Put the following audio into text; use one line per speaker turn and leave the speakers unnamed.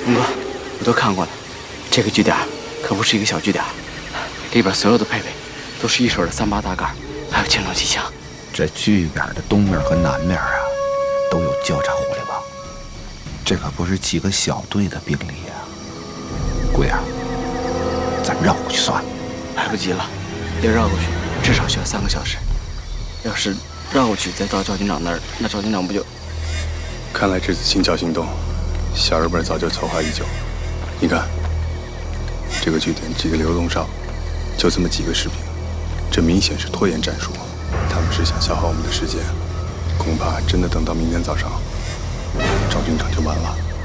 龙哥，我都看过了，这个据点可不是一个小据点，里边所有的配备都是一手的38大杆，还有轻重机枪。
这据点的东面和南面啊，都有交叉火力网，这可不是几个小队的兵力啊。贵啊，咱们绕过去算了。
来不及了，要绕过去至少需要3个小时。要是绕过去再到赵军长那儿，那赵军长不就……
看来这次清剿行动，小日本早就筹划已久。你看，这个据点几个流动哨，就这么几个士兵，这明显是拖延战术。他们是想消耗我们的时间，恐怕真的等到明天早上，赵军长就完了。